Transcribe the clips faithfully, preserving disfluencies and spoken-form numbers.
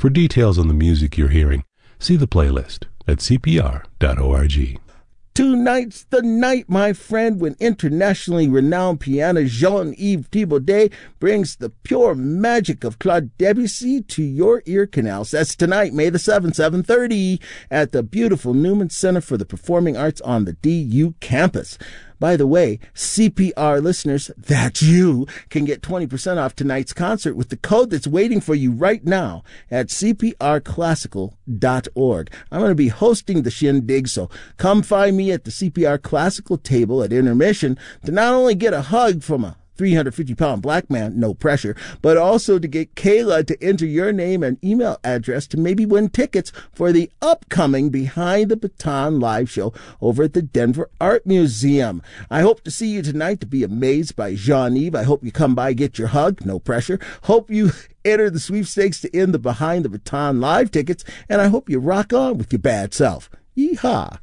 For details on the music you're hearing, see the playlist at c p r dot org. Tonight's the night, my friend, when internationally renowned pianist Jean-Yves Thibaudet brings the pure magic of Claude Debussy to your ear canals. That's tonight, May the seventh, seven thirty, at the beautiful Newman Center for the Performing Arts on the D U campus. By the way, C P R listeners, that's you, can get twenty percent off tonight's concert with the code that's waiting for you right now at c p r classical dot org. I'm going to be hosting the shindig, so come find me at the C P R Classical table at intermission to not only get a hug from a three hundred fifty pound black man, no pressure, but also to get Kayla to enter your name and email address to maybe win tickets for the upcoming Behind the Baton live show over at the Denver Art Museum. I hope to see you tonight to be amazed by Jean-Yves. I hope you come by, get your hug, no pressure. Hope you enter the sweepstakes to end the Behind the Baton live tickets, and I hope you rock on with your bad self. Yeehaw.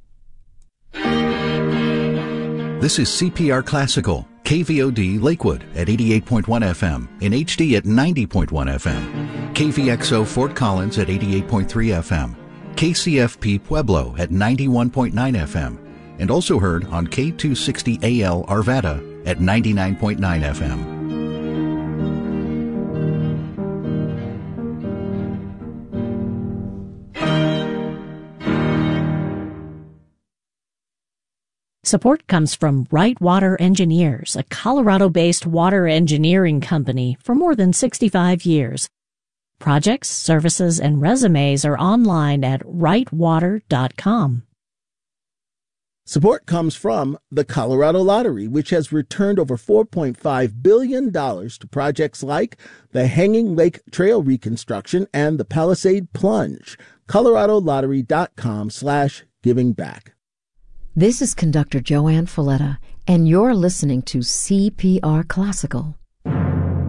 This is C P R Classical, K V O D Lakewood at eighty-eight point one F M, in H D at ninety point one F M, K V X O Fort Collins at eighty-eight point three F M, K C F P Pueblo at ninety-one point nine F M, and also heard on K two sixty A L Arvada at ninety-nine point nine F M. Support comes from Wright Water Engineers, a Colorado-based water engineering company for more than sixty-five years. Projects, services, and resumes are online at wright water dot com. Support comes from the Colorado Lottery, which has returned over four point five billion dollars to projects like the Hanging Lake Trail reconstruction and the Palisade Plunge. colorado lottery dot com slash giving back. This is conductor Joanne Folletta, and you're listening to C P R Classical.